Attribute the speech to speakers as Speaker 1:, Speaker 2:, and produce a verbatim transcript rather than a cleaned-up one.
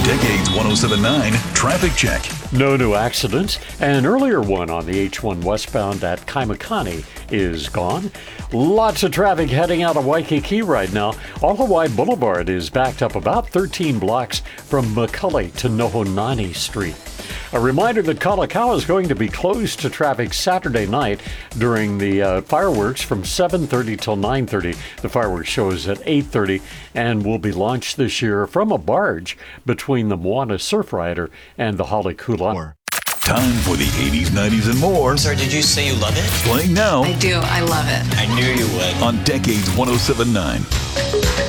Speaker 1: Decades one oh seven point nine Traffic Check.
Speaker 2: No new accidents. An earlier one on the H one westbound at Kaimakani is gone. Lots of traffic heading out of Waikiki right now. All Hawaii Boulevard is backed up about thirteen blocks from McCully to Nohonani Street. A reminder that Kalakaua is going to be closed to traffic Saturday night during the uh, fireworks from seven thirty till nine thirty. The fireworks show is at eight thirty and will be launched this year from a barge between the Moana Surf Rider and the Halikula.
Speaker 1: Time for the eighties, nineties, and more.
Speaker 3: Sir, did you say you love it?
Speaker 1: Playing now
Speaker 4: I do. I love it.
Speaker 3: I knew you would.
Speaker 1: on Decades one oh seven point nine.